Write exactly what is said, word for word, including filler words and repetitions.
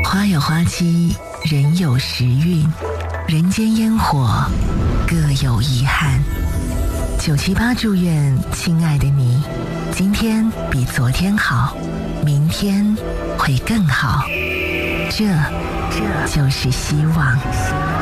花有花期，人有时运，人间烟火各有遗憾。九七八祝愿亲爱的你，今天比昨天好，明天会更好。这，这就是希望。